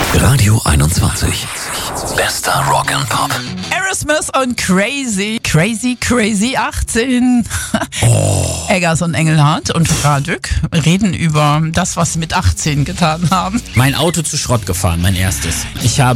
Radio 21. Bester Rock and Pop. Aerosmith und Crazy 18. Eggers und Engelhardt und Fradük reden über das, was sie mit 18 getan haben. Mein Auto zu Schrott gefahren, mein erstes. Ich habe